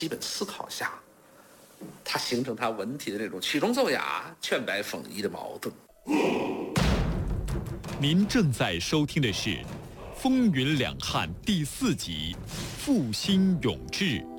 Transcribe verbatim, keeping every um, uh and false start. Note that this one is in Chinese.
基本思考下，它形成它文体的这种曲中奏雅、劝白讽夷的矛盾。 您正在收听的是《风云两汉》第四集《复兴永志》。